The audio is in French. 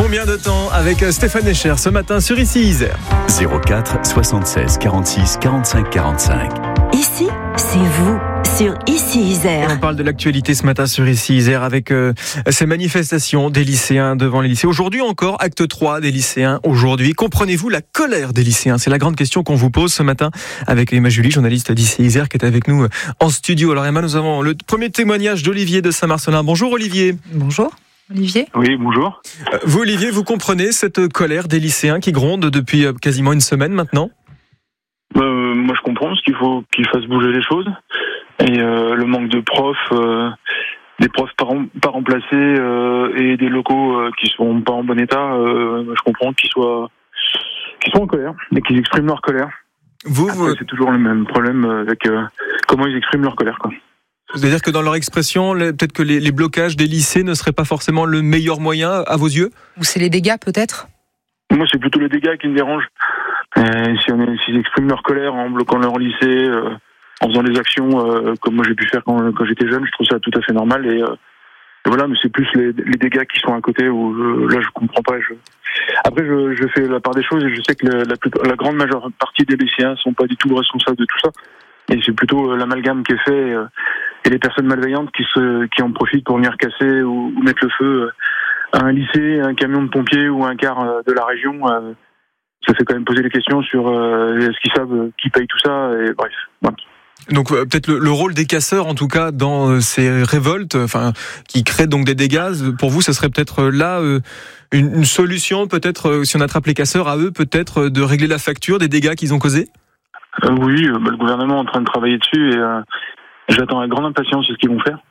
Combien de temps avec Stéphane Escher ce matin sur Ici Isère. 04 76 46 45 45. Ici, c'est vous, sur Ici Isère. On parle de l'actualité ce matin sur Ici Isère avec ces manifestations des lycéens devant les lycées. Aujourd'hui encore, acte 3 des lycéens aujourd'hui. Comprenez-vous la colère des lycéens ? C'est la grande question qu'on vous pose ce matin avec Emma Julie, journaliste d'Ici Isère, qui est avec nous en studio. Alors Emma, nous avons le premier témoignage d'Olivier de Saint-Marcelin. Bonjour Olivier. Bonjour. Olivier ? Oui, bonjour. Vous, Olivier, vous comprenez cette colère des lycéens qui gronde depuis quasiment une semaine maintenant ? Moi, je comprends parce qu'il faut qu'ils fassent bouger les choses. Et le manque de profs, des profs pas remplacés et des locaux qui sont pas en bon état, je comprends qu'ils soient en colère et qu'ils expriment leur colère. Après, c'est toujours le même problème avec comment ils expriment leur colère, quoi. C'est-à-dire que dans leur expression, peut-être que les blocages des lycées ne seraient pas forcément le meilleur moyen à vos yeux ? Ou c'est les dégâts peut-être ? Moi, c'est plutôt les dégâts qui me dérangent. S'ils expriment leur colère en bloquant leur lycée, en faisant des actions comme moi j'ai pu faire quand j'étais jeune, je trouve ça tout à fait normal. Et voilà, mais c'est plus les dégâts qui sont à côté où là je comprends pas. Après, je fais la part des choses et je sais que la grande majeure partie des lycéens sont pas du tout responsables de tout ça. Et c'est plutôt l'amalgame qui est fait et les personnes malveillantes qui en profitent pour venir casser ou mettre le feu à un lycée, un camion de pompiers ou un car de la région. Ça fait quand même poser des questions sur est-ce qu'ils savent qui paye tout ça, et bref. Voilà. Donc peut-être le rôle des casseurs, en tout cas, dans ces révoltes, qui créent donc des dégâts, pour vous, ce serait peut-être là une solution, peut-être, si on attrape les casseurs à eux, peut-être de régler la facture des dégâts qu'ils ont causés ? Oui, le gouvernement est en train de travailler dessus et j'attends avec grande impatience ce qu'ils vont faire.